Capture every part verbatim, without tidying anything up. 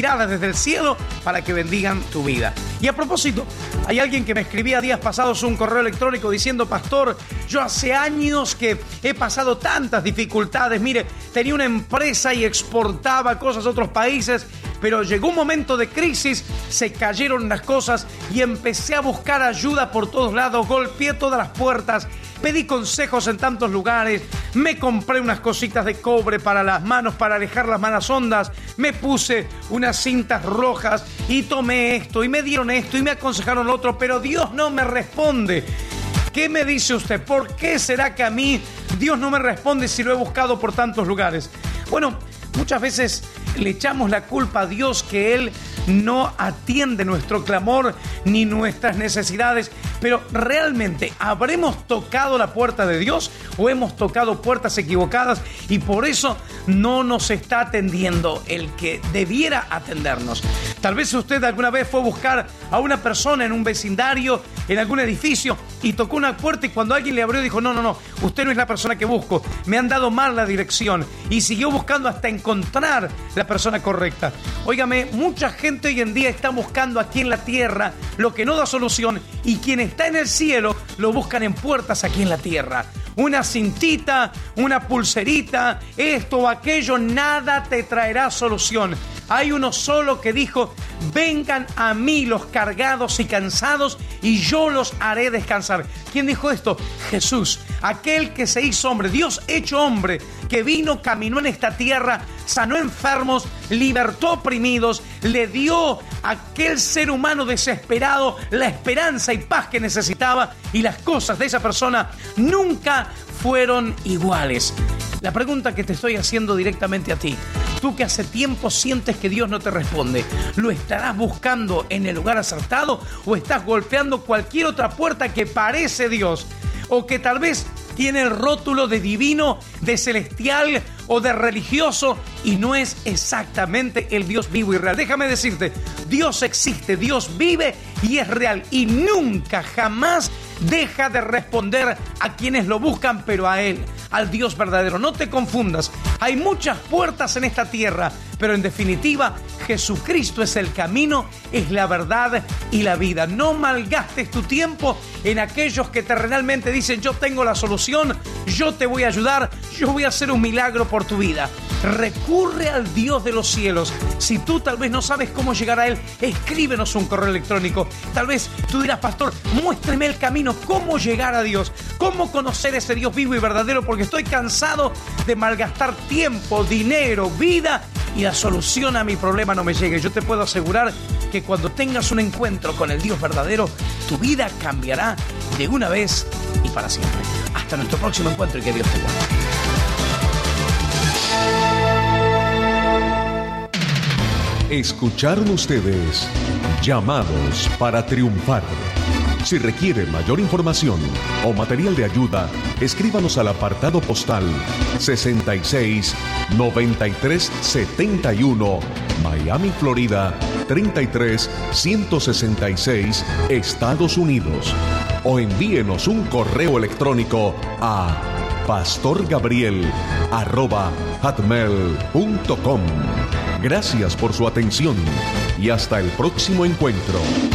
inspiradas desde el cielo para que bendigan tu vida. Y a propósito, hay alguien que me escribía días pasados un correo electrónico diciendo: pastor, yo hace años que he pasado tantas dificultades. Mire, tenía una empresa y exportaba cosas a otros países, pero llegó un momento de crisis, se cayeron las cosas y empecé a buscar ayuda por todos lados, golpeé todas las puertas, pedí consejos en tantos lugares, me compré unas cositas de cobre para las manos, para alejar las malas ondas, me puse unas cintas rojas y tomé esto y me dieron esto y me aconsejaron lo otro, pero Dios no me responde. ¿Qué me dice usted? ¿Por qué será que a mí Dios no me responde si lo he buscado por tantos lugares? Bueno, muchas veces le echamos la culpa a Dios que Él no atiende nuestro clamor ni nuestras necesidades, pero realmente ¿habremos tocado la puerta de Dios o hemos tocado puertas equivocadas y por eso no nos está atendiendo el que debiera atendernos? Tal vez usted alguna vez fue a buscar a una persona en un vecindario, en algún edificio, y tocó una puerta y cuando alguien le abrió dijo: no, no, no, usted no es la persona que busco, me han dado mal la dirección, y siguió buscando hasta encontrar la persona correcta. Óigame, mucha gente hoy en día está buscando aquí en la tierra lo que no da solución, y quien está en el cielo lo buscan en puertas aquí en la tierra. Una cintita, una pulserita, esto o aquello, nada te traerá solución. Hay uno solo que dijo: vengan a mí los cargados y cansados y yo los haré descansar. ¿Quién dijo esto? Jesús, aquel que se hizo hombre, Dios hecho hombre, que vino, caminó en esta tierra, sanó enfermos, libertó oprimidos, le dio a aquel ser humano desesperado la esperanza y paz que necesitaba, y las cosas de esa persona nunca fueron iguales. La pregunta que te estoy haciendo directamente a ti, tú que hace tiempo sientes que Dios no te responde, ¿lo estarás buscando en el lugar acertado o estás golpeando cualquier otra puerta que parece Dios o que tal vez tiene el rótulo de divino, de celestial o de religioso y no es exactamente el Dios vivo y real? Déjame decirte, Dios existe, Dios vive y es real y nunca, jamás deja de responder a quienes lo buscan, pero a Él, al Dios verdadero. No te confundas, hay muchas puertas en esta tierra, pero en definitiva, Jesucristo es el camino, es la verdad y la vida. No malgastes tu tiempo en aquellos que terrenalmente dicen: yo tengo la solución, yo te voy a ayudar, yo voy a hacer un milagro por tu vida. Recurre al Dios de los cielos. Si tú tal vez no sabes cómo llegar a Él, escríbenos un correo electrónico. Tal vez tú dirás: pastor, muéstreme el camino, cómo llegar a Dios, cómo conocer ese Dios vivo y verdadero, porque estoy cansado de malgastar tiempo, dinero, vida, y la solución a mi problema no me llega. Yo te puedo asegurar que cuando tengas un encuentro con el Dios verdadero, tu vida cambiará de una vez y para siempre. Hasta nuestro próximo encuentro y que Dios te guarde. Escucharon ustedes Llamados para Triunfar. Si requiere mayor información o material de ayuda, escríbanos al apartado postal sesenta y seis, noventa y tres setenta y uno, Miami, Florida treinta y tres, ciento sesenta y seis, Estados Unidos. O envíenos un correo electrónico a pastorgabriel arroba hotmail punto com. Gracias por su atención y hasta el próximo encuentro.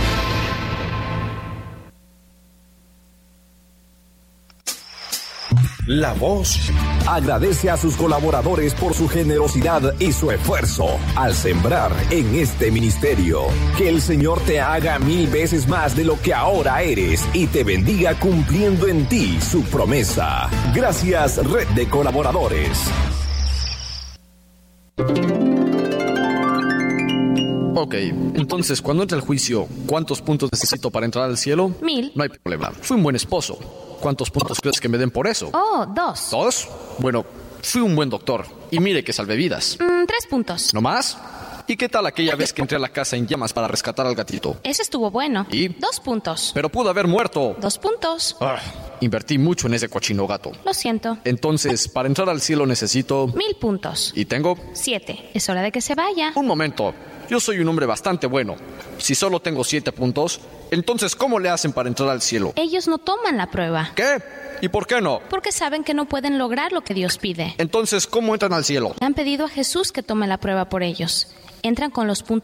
La Voz agradece a sus colaboradores por su generosidad y su esfuerzo al sembrar en este ministerio. Que el Señor te haga mil veces más de lo que ahora eres y te bendiga cumpliendo en ti su promesa. Gracias, Red de Colaboradores. Ok, entonces cuando entre el juicio, ¿cuántos puntos necesito para entrar al cielo? Mil. No hay problema. Fui un buen esposo. ¿Cuántos puntos crees que me den por eso? Oh, dos. ¿Dos? Bueno, fui un buen doctor. Y mire que salvé vidas. Mm, tres puntos. ¿No más? ¿Y qué tal aquella vez que entré a la casa en llamas para rescatar al gatito? Ese estuvo bueno. ¿Y? Dos puntos. Pero pudo haber muerto. Dos puntos. Ah, invertí mucho en ese cochino gato. Lo siento. Entonces, para entrar al cielo necesito... Mil puntos. ¿Y tengo? Siete. Es hora de que se vaya. Un momento. Yo soy un hombre bastante bueno. Si solo tengo siete puntos, entonces ¿cómo le hacen para entrar al cielo? Ellos no toman la prueba. ¿Qué? ¿Y por qué no? Porque saben que no pueden lograr lo que Dios pide. Entonces, ¿cómo entran al cielo? Le han pedido a Jesús que tome la prueba por ellos. entran con los puntos